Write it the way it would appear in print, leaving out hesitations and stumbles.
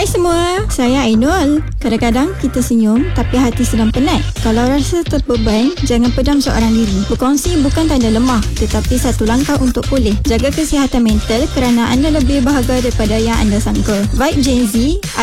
Hai semua, saya Ainul. Kadang-kadang kita senyum tapi hati sedang penat. Kalau rasa terbeban, jangan pedam seorang diri. Berkongsi bukan tanda lemah, tetapi satu langkah untuk pulih. Jaga kesihatan mental kerana anda lebih berharga daripada yang anda sangka. Vibe Gen Z